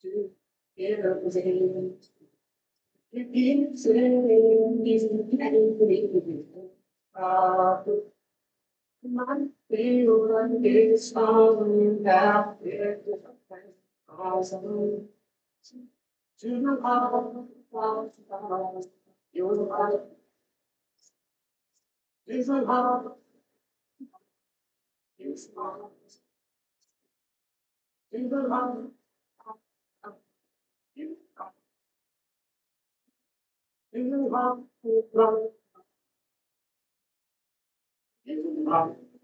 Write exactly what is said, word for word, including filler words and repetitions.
You keep saying these things, uh, might feel like it's falling out there. Awesome. To the heart, your heart is a heart, you smile. To the heart, you to the heart, you heart.